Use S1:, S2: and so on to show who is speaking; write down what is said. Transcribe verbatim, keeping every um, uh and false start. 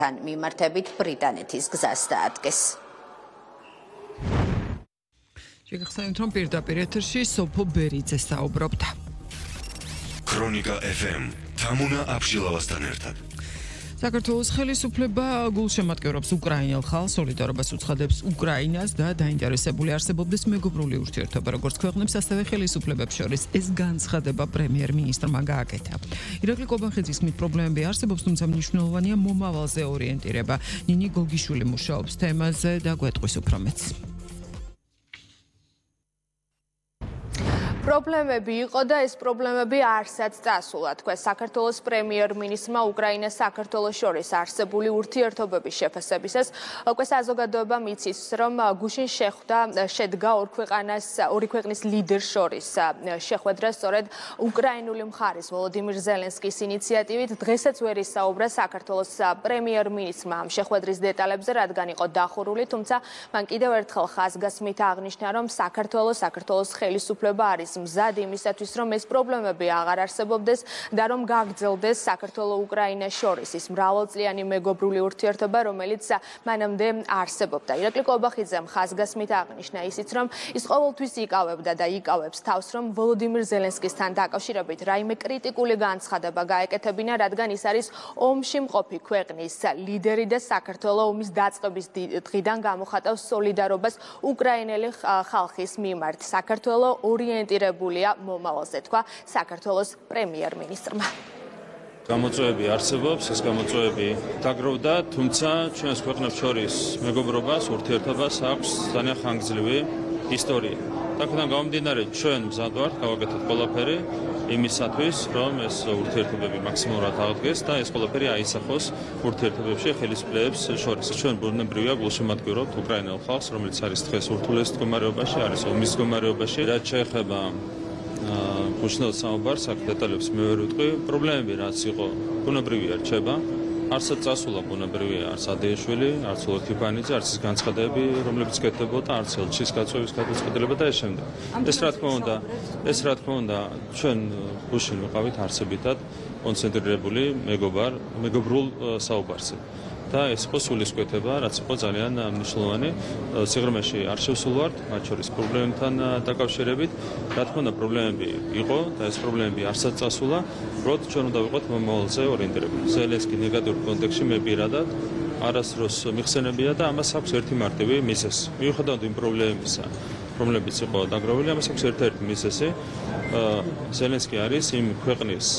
S1: თან მიმართებით ბრიტანეთის გზას დაადგეს.
S2: შეგახსენებთ, რომ პირდაპირ ეთერში სოფო ბერიძე საუბრობდა.
S3: ქრონიკა ეფ ემ თამუნა აბშილავასთან ერთად.
S2: საქართველოს ხელისუფლება გულშემატკივრობს უკრაინელ ხალხს, სოლიდარობას უცხადებს უკრაინას და დაინტერესებული არსებობდეს მეგობრული ურთიერთობა, როგორც ქვეყნებს, ასევე ხელისუფლებებს შორის. ეს განცხადება პრემიერ-მინისტრმა გააკეთა. ირაკლი კობახიძის ხმით პრობლემები არსებობს, თუმცა მნიშვნელოვანია მომავალზე ორიენტირება. ნინი გოგიშვილი მუშაობს თემაზე და გვეტყვის უფრო მეტს.
S4: პრობლემები იყო და ეს პრობლემები არსად წასულა, თქვა საქართველოს პრემიერ-მინისტრმა უკრაინას საქართველოს შორის არსებული ურთიერთობების შეფასებისას. უკვე საზოგადოებამ იცის, რომ გუშინ შეხვდა შედგა ორ ქვეყანას, ორი ქვეყნის ლიდერს შორის შეხვედრა სწორედ უკრაინული მხარის ვოლოდიმირ ზელენსკის ინიციატივით. დღესაც ვერ ისაუბრა საქართველოს პრემიერ-მინისტრმა ამ შეხვედრის დეტალებზე, რადგან იყო დახურული, თუმცა მან კიდევ ერთხელ ხაზგასმით აღნიშნა, რომ საქართველოს საქართველოს ხელისუფლება არის მზად იმისათვის, რომ ეს პრობლემები აღარ არსებობდეს და რომ გაგრძელდეს საქართველოს-უკრაინას შორის ის მრავალწლიანი მეგობრული ურთიერთობა, რომელიც მანამდე არსებობდა. ირაკლი კობახიძემ ხაზგასმით აღნიშნა ისიც, რომ ის ყოველთვის იკავებდა და იკავებს თავს, რომ ვოლოდიმირ ზელენსკისთან დაკავშირებით რაიმე კრიტიკული განცხადება გაეკეთებინა, რადგან ის არის ომში მყოფი ქვეყნის ლიდერი და საქართველოს ომის დაწყების დღიდან გამოხატავს სოლიდარობას უკრაინელი ხალხის მიმართ. საქართველოს ორიენტირებული მომავალზე, თქვა საქართველოს პრემიერ-მინისტრმა.
S5: გამოწვევები არსებობს, ეს გამოწვევები დაგროვდა, თუმცა ჩვენს ქვეყნებს შორის მეგობრობას, ურთიერთობას აქვს ძალიან ხანგრძლივი ისტორია. აქედან გამომდინარე, ჩვენ მზად ვართ გავაკეთოთ ყველაფერი იმისათვის, რომ ეს ურთიერთობები მაქსიმალურად აღდგეს და ეს ყველაფერი აისახოს ურთიერთობებში ხელისუფლებებს შორის. ჩვენ ბუნებრივია გულშემატკივრობთ უკრაინელ ხალხს, რომელიც არის დღეს ურთულეს მდგომარეობაში, არის ომის მდგომარეობაში. რაც შეეხება გუშინდელ საუბარს, აქ დეტალებს მე ვერ ვიტყვი. პრობლემები რაც იყო, ბუნებრივია რჩება. არსად წასულა ბუნებრივია, არც ადეიშვილი, არც ოლქიფანიძე, არც ის განცხადებები, რომლებიც კეთდებოდა, არც ელჩის გაწვევის გადაწყვეტილება და ეს შემდეგ. ეს რა თქმა უნდა, ეს რა თქმა უნდა, ჩვენ გუშინ ვიყავით არსებითად კონცენტრირებული მეგობარ, მეგობრულ საუბარზე. და ეს იყო სულისკვეთება, რაც იყო ძალიან მნიშვნელოვანი. სიღრმეში არ შევსულვართ, მათ შორის პრობლემებთან დაკავშირებით. რა თქმა უნდა, პრობლემები იყო და ეს პრობლემები არსად წასულა, უბრალოდ ჩვენ უნდა ვიყოთ მომავალზე ორიენტირებული. ზელენსკი ნეგატიურ კონტექსტში მე პირადად არასდროს მიხსენებია და ამას აქვს ერთი მარტივი მიზეზი. მიუხედავად იმ პრობლემებისა, რომლებიც იყო დაგროვილი, ამას აქვს ერთ-ერთი მიზეზი. ზელენსკი არის იმ ქვეყნის